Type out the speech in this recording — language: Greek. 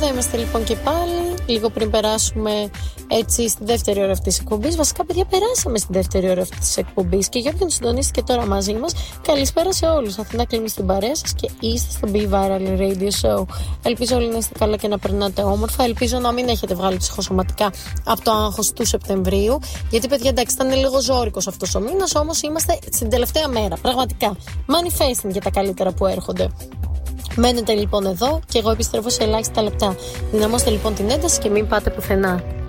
Εδώ είμαστε λοιπόν και πάλι, λίγο πριν περάσουμε έτσι στη δεύτερη ώρα αυτής της εκπομπής. Βασικά, παιδιά, περάσαμε στη δεύτερη ώρα αυτής της εκπομπής. Και για όποιον συντονίστηκε τώρα μαζί μας, καλησπέρα σε όλους. Αθηνά κλείνει στην παρέα σας και είστε στο Be Viral Radio Show. Ελπίζω όλοι να είστε καλά και να περνάτε όμορφα. Ελπίζω να μην έχετε βγάλει ψυχοσωματικά από το άγχος του Σεπτεμβρίου. Γιατί, παιδιά, εντάξει, ήταν λίγο ζώρικος αυτός ο μήνας, όμως είμαστε στην τελευταία μέρα. Πραγματικά. Manifesting για τα καλύτερα που έρχονται. Μένετε λοιπόν εδώ και εγώ επιστρέφω σε ελάχιστα λεπτά. Δυναμώστε λοιπόν την ένταση και μην πάτε πουθενά.